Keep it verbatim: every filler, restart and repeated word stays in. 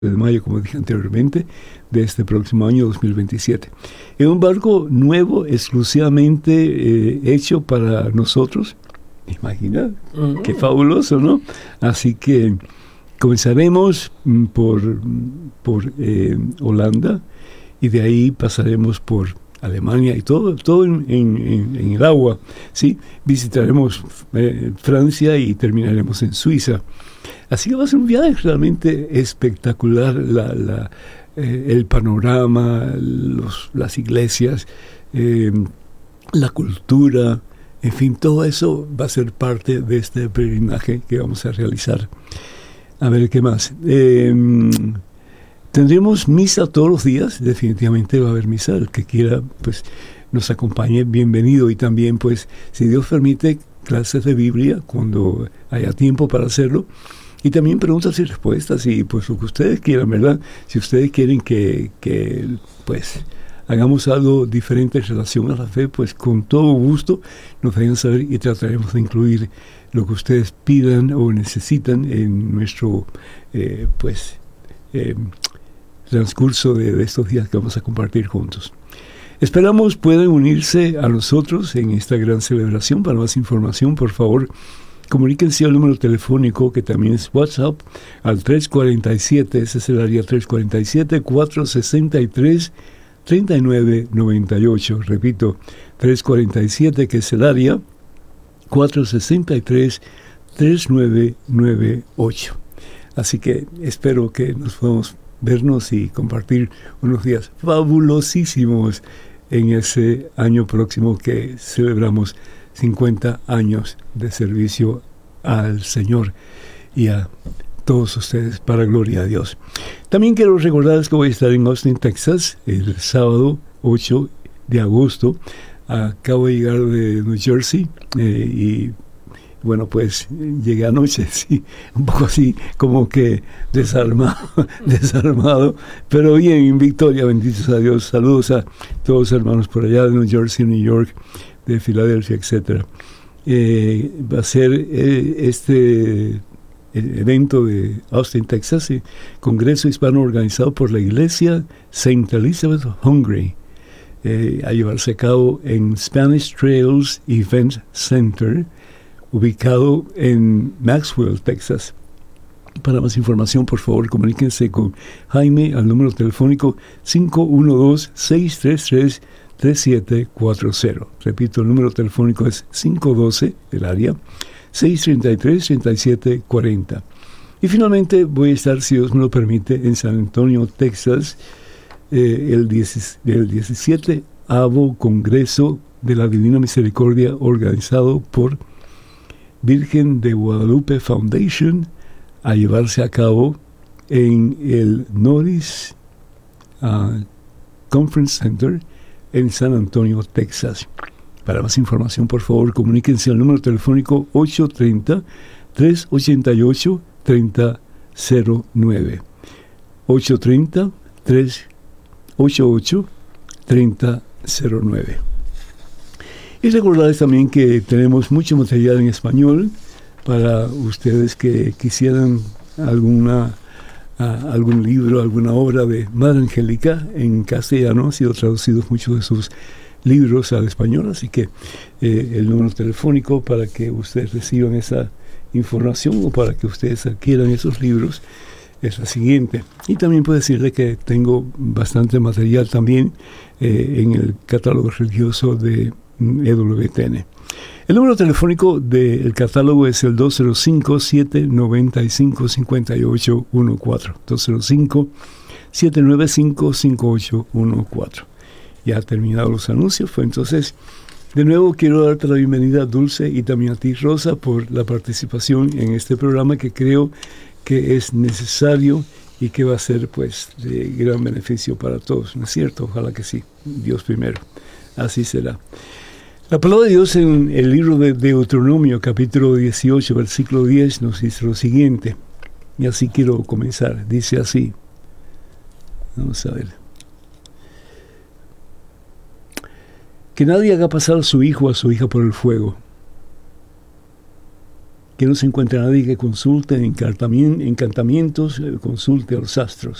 de mayo, como dije anteriormente, de este próximo año dos mil veintisiete. Es un barco nuevo, exclusivamente eh, hecho para nosotros. Imagina, uh-huh. Qué fabuloso, ¿no? Así que comenzaremos por, por eh, Holanda y de ahí pasaremos por Alemania y todo, todo en, en, en el agua, ¿sí? Visitaremos eh, Francia y terminaremos en Suiza. Así que va a ser un viaje realmente espectacular, la, la, eh, el panorama, los, las iglesias, eh, la cultura, en fin, todo eso va a ser parte de este peregrinaje que vamos a realizar. A ver, ¿qué más? Eh, tendremos misa todos los días, definitivamente va a haber misa, el que quiera, pues, nos acompañe, bienvenido, y también, pues, si Dios permite, clases de Biblia, cuando haya tiempo para hacerlo, y también preguntas y respuestas, y pues lo que ustedes quieran, ¿verdad? Si ustedes quieren que, que pues, hagamos algo diferente en relación a la fe, pues con todo gusto nos dejan saber y trataremos de incluir lo que ustedes pidan o necesitan en nuestro, eh, pues, eh, transcurso de, de estos días que vamos a compartir juntos. Esperamos puedan unirse a nosotros en esta gran celebración. Para más información, por favor, comuníquense al número telefónico, que también es WhatsApp, al tres cuarenta y siete, ese es el área tres cuarenta y siete, cuatrocientos sesenta y tres, treinta y nueve noventa y ocho. Repito, tres cuarenta y siete, que es el área cuatrocientos sesenta y tres, treinta y nueve noventa y ocho. Así que espero que nos podamos vernos y compartir unos días fabulosísimos en ese año próximo que celebramos cincuenta años de servicio al Señor y a todos ustedes, para gloria a Dios. También quiero recordarles que voy a estar en Austin, Texas, el sábado ocho de agosto. Acabo de llegar de New Jersey eh, y bueno, pues llegué anoche, sí, un poco así como que desarmado, desarmado, pero bien, en victoria, benditos a Dios. Saludos a todos los hermanos por allá de New Jersey, New York, de Filadelfia, etcétera. Eh, va a ser eh, este evento de Austin, Texas, eh, Congreso Hispano organizado por la Iglesia Saint Elizabeth Hungary, eh, a llevarse a cabo en Spanish Trails Event Center, ubicado en Maxwell, Texas. Para más información, por favor, comuníquense con Jaime al número telefónico cinco uno dos, seis tres tres, tres siete cuatro cero. Repito, el número telefónico es cinco uno dos, el área, seis tres tres, tres siete cuatro cero. Y finalmente voy a estar, si Dios me lo permite, en San Antonio, Texas, eh, el, diez, el diecisiete avo Congreso de la Divina Misericordia, organizado por Virgen de Guadalupe Foundation, a llevarse a cabo en el Norris uh, Conference Center en San Antonio, Texas. Para más información, por favor, comuníquense al número telefónico ocho tres cero, tres ocho ocho, tres cero cero nueve. ocho tres cero, tres ocho ocho, tres cero cero nueve. Y recordarles también que tenemos mucho material en español para ustedes que quisieran alguna, uh, algún libro, alguna obra de Madre Angélica en castellano. Han sido traducidos muchos de sus libros al español, así que eh, el número telefónico para que ustedes reciban esa información o para que ustedes adquieran esos libros es la siguiente. Y también puedo decirle que tengo bastante material también eh, en el catálogo religioso de E W T N. El número telefónico del catálogo es el dos cero cinco, siete nueve cinco, cinco ocho uno cuatro. dos cero cinco, siete nueve cinco, cinco ocho uno cuatro. Ya ha terminado los anuncios, pues entonces, de nuevo quiero darte la bienvenida, Dulce, y también a ti, Rosa, por la participación en este programa que creo que es necesario y que va a ser, pues, de gran beneficio para todos, ¿no es cierto? Ojalá que sí, Dios primero, así será. La palabra de Dios en el libro de Deuteronomio, capítulo dieciocho, versículo diez, nos dice lo siguiente, y así quiero comenzar, dice así, vamos a ver: que nadie haga pasar a su hijo o a su hija por el fuego, que no se encuentre nadie que consulte encantamientos, encantamientos eh, consulte a los astros.